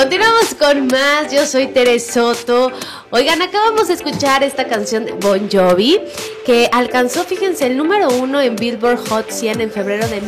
Continuamos con más. Yo soy Tere Soto. Oigan, acabamos de escuchar esta canción de Bon Jovi que alcanzó, fíjense, el número 1 en Billboard Hot 100 en febrero de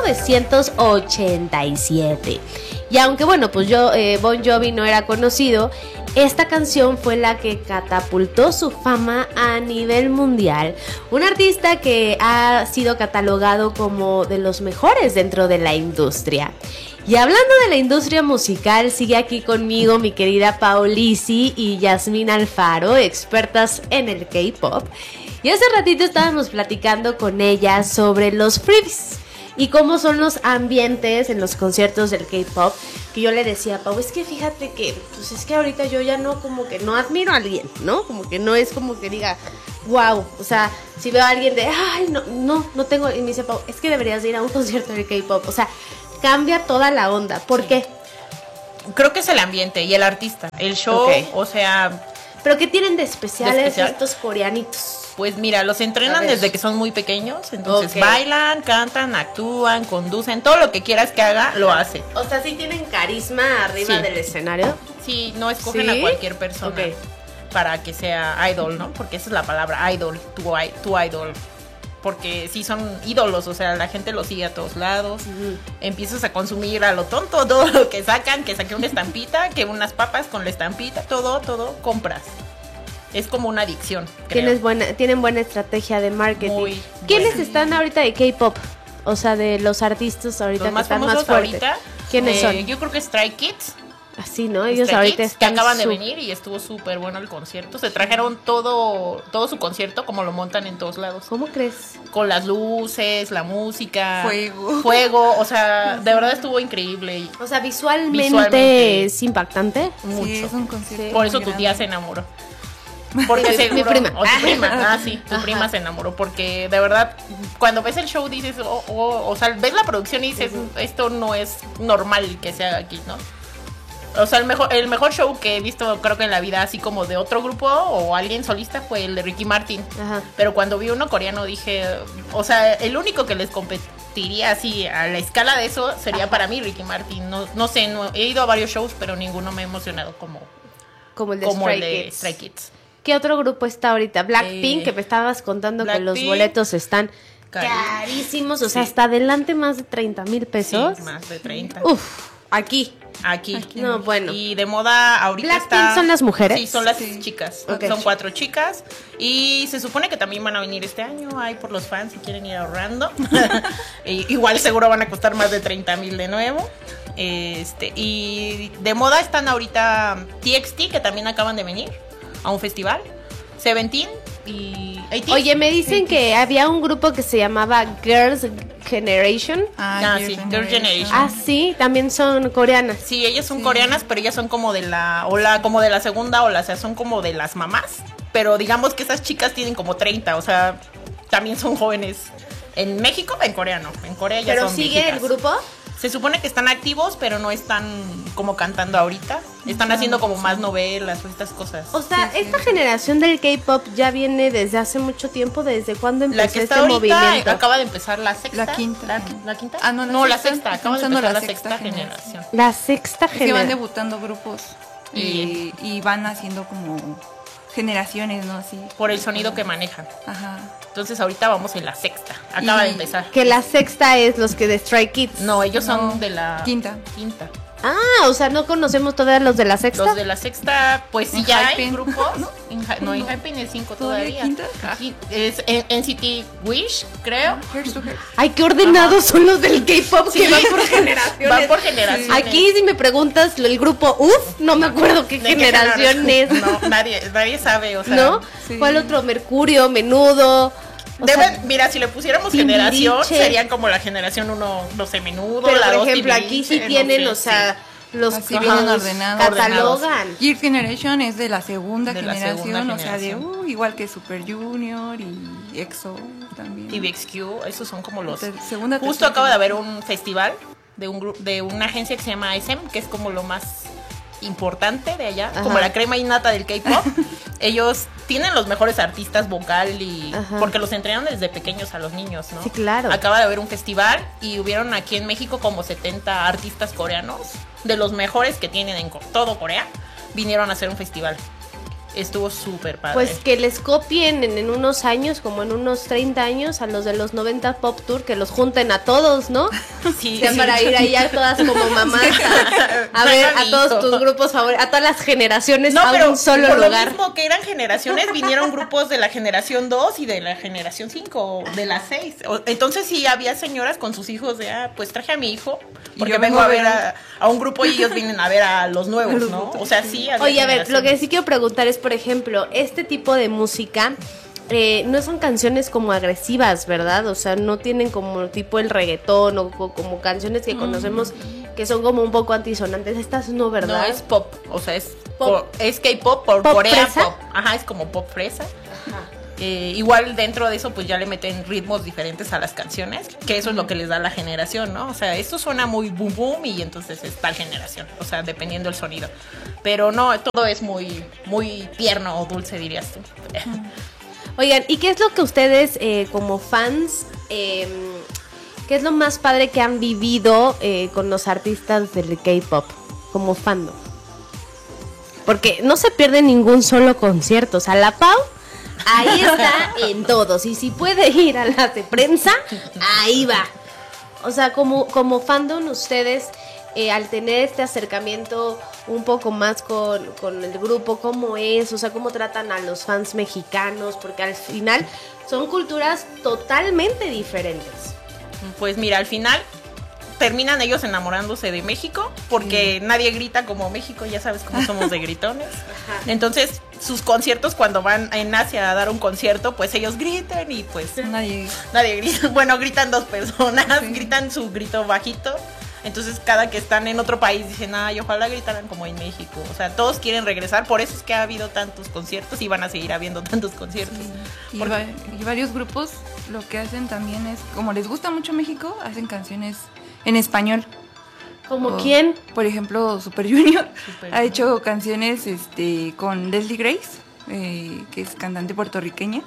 1987. Y aunque bueno, pues Bon Jovi no era conocido, esta canción fue la que catapultó su fama a nivel mundial. Un artista que ha sido catalogado como de los mejores dentro de la industria. Y hablando de la industria musical, sigue aquí conmigo mi querida Paulisi y Yasmín Alfaro, expertas en el K-pop. Y hace ratito estábamos platicando con ellas sobre los freebies y cómo son los ambientes en los conciertos del K-pop. Que yo le decía a Pau, es que fíjate que, pues es que ahorita yo ya no, como que no admiro a alguien, ¿no? Como que no es como que diga, wow, o sea, si veo a alguien de, ay, no tengo, y me dice Pau, es que deberías ir a un concierto de K-pop, o sea, cambia toda la onda. ¿Por qué? Creo que es el ambiente y el artista, el show, okay. O sea... ¿Pero qué tienen de especiales estos coreanitos? Pues mira, los entrenan desde que son muy pequeños, entonces bailan, cantan, actúan, conducen, todo lo que quieras que haga, lo hace. O sea, ¿sí tienen carisma arriba del escenario? Sí, no escogen a cualquier persona para que sea idol, ¿no? Porque esa es la palabra, idol, tu idol. Porque sí son ídolos, o sea, la gente los sigue a todos lados. Empiezas a consumir a lo tonto todo lo que sacan, que saqué una estampita, que unas papas con la estampita, todo compras. Es como una adicción, creo. Tienen buena estrategia de marketing. ¿Quiénes están ahorita de K-pop? O sea, de los artistas ahorita que están más fuertes. Ahorita, ¿quiénes son? Yo creo que Stray Kids. Así, ¿no? Ellos ahorita están que acaban de venir y estuvo súper bueno el concierto. Se trajeron todo su concierto como lo montan en todos lados. ¿Cómo crees? Con las luces, la música, fuego, o sea, de verdad estuvo increíble. O sea, visualmente es impactante. Mucho. Sí, es un concierto. Por eso tu tía se enamoró. Porque seguro, mi prima. O tu prima, tu prima se enamoró. Porque de verdad, cuando ves el show dices, o sea, ves la producción y dices, esto no es normal que se haga aquí, ¿no? O sea, el mejor show que he visto, creo que en la vida, así como de otro grupo o alguien solista, fue el de Ricky Martin. Ajá. Pero cuando vi uno coreano dije, o sea, el único que les competiría así a la escala de eso sería para mí Ricky Martin. No sé, he ido a varios shows, pero ninguno me ha emocionado como el de Stray Kids. ¿Qué otro grupo está ahorita? Blackpink, que me estabas contando que los boletos están carísimos, o sea, hasta adelante más de 30,000 pesos. Sí, más de 30. Uf, aquí. No, bueno. Y de moda ahorita Blackpink son las mujeres. Sí, son las chicas. Okay. Son 4 chicas. Y se supone que también van a venir este año. Hay por los fans si quieren ir ahorrando. Igual seguro van a costar más de 30,000 de nuevo. Y de moda están ahorita TXT, que también acaban de venir a un festival. Seventeen y 18. Oye, me dicen que había un grupo que se llamaba Girls' Generation. Sí, Girls' Generation. Ah, sí, también son coreanas. Sí, ellas son coreanas, pero ellas son como de la ola, como de la segunda ola, o sea, son como de las mamás. Pero digamos que esas chicas tienen como 30, o sea, también son jóvenes. En México, en Corea no. En Corea ya son ¿Pero sigue viejitas. el grupo? Se supone que están activos, pero no están como cantando ahorita. Están haciendo como más novelas o estas cosas. O sea, esta generación del K-pop ya viene desde hace mucho tiempo. ¿Desde cuándo empezó la que está movimiento? Acaba de empezar la sexta. La quinta. ¿La quinta? Ah, no, la sexta. Acaba de empezar la sexta generación. La sexta generación. Que van debutando grupos y van haciendo como generaciones, ¿no? Así. Por el sonido que manejan. Ajá. Entonces ahorita vamos en la sexta. Acaba de empezar. Que la sexta es los que de Stray Kids. No, ellos son de la quinta. Ah, o sea, ¿no conocemos todavía los de la sexta? Los de la sexta, pues sí, ya hay grupos. En Hyping es 5 todavía. ¿Quinta? Es NCT Wish, creo. Ay, qué ordenados son los del K-pop, que van por generaciones. Van por generaciones. Aquí, si me preguntas el grupo no me acuerdo qué generación es. No, nadie sabe, o sea. ¿No? Sí. ¿Cuál otro? Mercurio, Menudo. Mira, si le pusiéramos generación, serían como la generación 1, no sé, Menudo. Pero la por ejemplo, aquí sí tienen, o sea, los así vienen ordenados. Catalogan. Girls' Generation es de la segunda generación, o sea, de igual que Super Junior y EXO también. Y VXQ, esos son como los. Segunda, justo acaba de haber un festival de una agencia que se llama SM, que es como lo más importante de allá, como la crema innata del K-pop. Ellos tienen los mejores artistas vocal y porque los entrenan desde pequeños a los niños, ¿no? Sí, claro. Acaba de haber un festival y hubieron aquí en México como 70 artistas coreanos, de los mejores que tienen en todo Corea, vinieron a hacer un festival. Estuvo súper padre. Pues que les copien en unos años, como en unos 30 años, a los de los 90 Pop Tour, que los junten a todos, ¿no? Sí, sí. Para ir allá todas como mamás a ver a todos tus grupos favoritos, a todas las generaciones a un solo por lugar. Lo mismo que eran generaciones, vinieron grupos de la generación 2 y de la generación 5, de las 6. Entonces sí había señoras con sus hijos de, pues traje a mi hijo, porque vengo a ver a un grupo y ellos vienen a ver a los nuevos, ¿no? O sea, sí. Oye, a ver, lo que sí quiero preguntar es, por ejemplo, este tipo de música no son canciones como agresivas, ¿verdad? O sea, no tienen como tipo el reggaetón o como canciones que conocemos que son como un poco antisonantes. Estas no, ¿verdad? No, es pop, o sea, es K-pop por Corea fresa. Pop. Ajá, es como pop fresa. Igual dentro de eso pues ya le meten ritmos diferentes a las canciones, que eso es lo que les da la generación, ¿no? O sea, esto suena muy boom boom y entonces es tal generación, o sea, dependiendo del sonido. Pero no, todo es muy, muy tierno o dulce, dirías tú. Oigan, ¿y qué es lo que ustedes como fans, qué es lo más padre que han vivido con los artistas del K-pop como fandom? Porque no se pierde ningún solo concierto, o sea, la Pau ahí está en todos. Y si puede ir a las de prensa, ahí va. O sea, como fandom, ustedes, al tener este acercamiento un poco más con el grupo, ¿cómo es? O sea, ¿cómo tratan a los fans mexicanos? Porque al final son culturas totalmente diferentes. Pues mira, al final terminan ellos enamorándose de México porque nadie grita como México, ya sabes cómo somos de gritones. Entonces sus conciertos, cuando van en Asia a dar un concierto, pues ellos gritan y pues nadie grita. Bueno, gritan dos personas, gritan su grito bajito. Entonces cada que están en otro país dicen, ay, ojalá gritaran como en México. O sea, todos quieren regresar, por eso es que ha habido tantos conciertos y van a seguir habiendo tantos conciertos. Sí. Y varios grupos lo que hacen también es, como les gusta mucho México, hacen canciones en español. ¿Como quién? Por ejemplo, Super Junior ha hecho canciones con Leslie Grace, que es cantante puertorriqueña,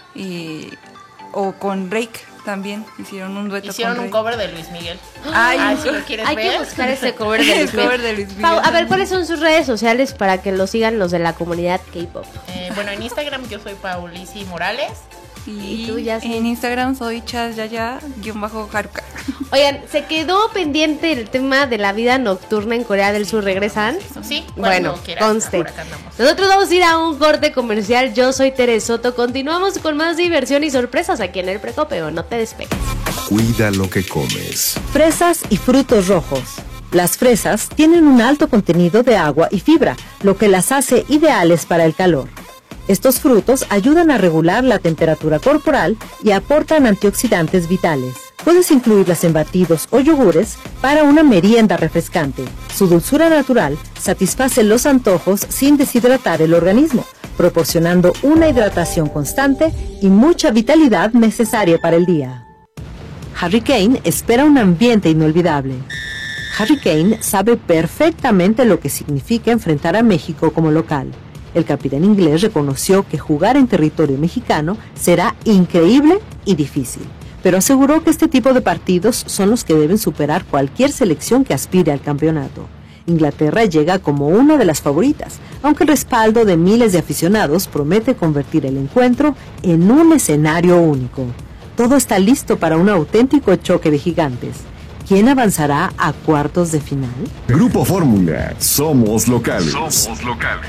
o con Rake también hicieron un dueto. Hicieron un cover de Luis Miguel. Ay, si lo quieres hay ver. que buscar ese cover de Luis Miguel. Pau, a ver, ¿cuáles son sus redes sociales para que lo sigan los de la comunidad K-pop? Bueno, en Instagram yo soy Paulisi Morales. Y tú, Yasmin. En Instagram soy chasyaya_haruka. Oigan, ¿se quedó pendiente el tema de la vida nocturna en Corea del Sur? ¿Regresan? Sí, bueno, conste. Nosotros vamos a ir a un corte comercial. Yo soy Tere Soto. Continuamos con más diversión y sorpresas aquí en el Precopeo. No te despegues. Cuida lo que comes. Fresas y frutos rojos. Las fresas tienen un alto contenido de agua y fibra, lo que las hace ideales para el calor. Estos frutos ayudan a regular la temperatura corporal y aportan antioxidantes vitales. Puedes incluirlas en batidos o yogures para una merienda refrescante. Su dulzura natural satisface los antojos sin deshidratar el organismo, proporcionando una hidratación constante y mucha vitalidad necesaria para el día. Harry Kane espera un ambiente inolvidable. Harry Kane sabe perfectamente lo que significa enfrentar a México como local. El capitán inglés reconoció que jugar en territorio mexicano será increíble y difícil, pero aseguró que este tipo de partidos son los que deben superar cualquier selección que aspire al campeonato. Inglaterra llega como una de las favoritas, aunque el respaldo de miles de aficionados promete convertir el encuentro en un escenario único. Todo está listo para un auténtico choque de gigantes. ¿Quién avanzará a cuartos de final? Grupo Fórmula, somos locales. Somos locales.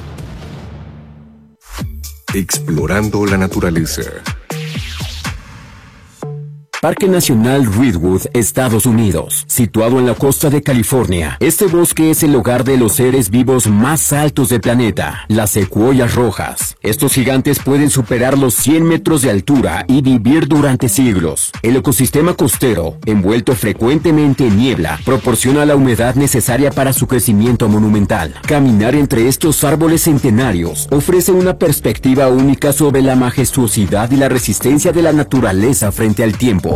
Explorando la naturaleza. Parque Nacional Redwood, Estados Unidos, situado en la costa de California. Este bosque es el hogar de los seres vivos más altos del planeta, las secuoyas rojas. Estos gigantes pueden superar los 100 metros de altura y vivir durante siglos. El ecosistema costero, envuelto frecuentemente en niebla, proporciona la humedad necesaria para su crecimiento monumental. Caminar entre estos árboles centenarios ofrece una perspectiva única sobre la majestuosidad y la resistencia de la naturaleza frente al tiempo.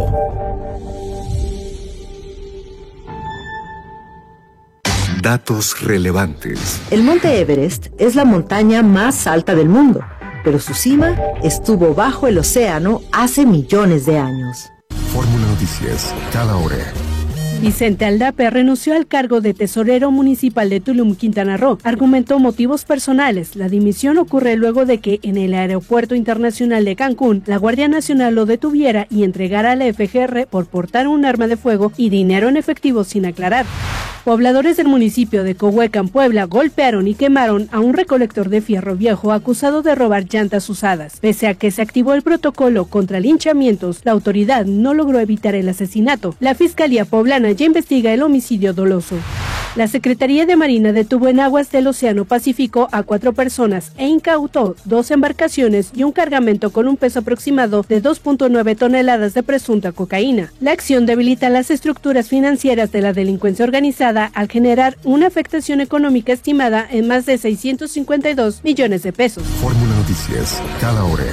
Datos relevantes. El monte Everest es la montaña más alta del mundo. pero su cima estuvo bajo el océano hace millones de años. Fórmula Noticias, cada hora. Vicente Aldape renunció al cargo de tesorero municipal de Tulum, Quintana Roo. Argumentó motivos personales. La dimisión ocurre luego de que en el Aeropuerto Internacional de Cancún, la Guardia Nacional lo detuviera y entregara a la FGR por portar un arma de fuego y dinero en efectivo sin aclarar. Pobladores del municipio de Cohuecan, Puebla, golpearon y quemaron a un recolector de fierro viejo acusado de robar llantas usadas. Pese a que se activó el protocolo contra linchamientos, la autoridad no logró evitar el asesinato. La Fiscalía Poblana ya investiga el homicidio doloso. La Secretaría de Marina detuvo en aguas del Océano Pacífico a 4 personas e incautó 2 embarcaciones y un cargamento con un peso aproximado de 2.9 toneladas de presunta cocaína. La acción debilita las estructuras financieras de la delincuencia organizada al generar una afectación económica estimada en más de 652 millones de pesos. Fórmula Noticias, cada hora.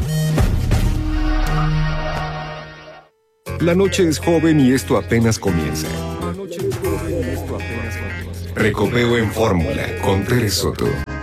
La noche es joven y esto apenas comienza. Recopeo en Fórmula con Tere Soto.